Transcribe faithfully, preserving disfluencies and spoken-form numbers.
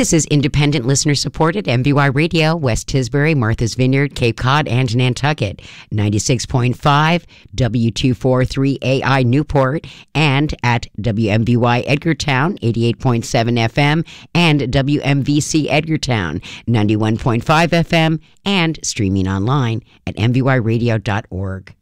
This is independent listener supported M V Y Radio, West Tisbury, Martha's Vineyard, Cape Cod, and Nantucket. ninety-six point five W two forty-three A I Newport, and at W M V Y Edgartown, eighty-eight point seven F M, and W M V C Edgartown, ninety-one point five F M, and streaming online at m v y radio dot org.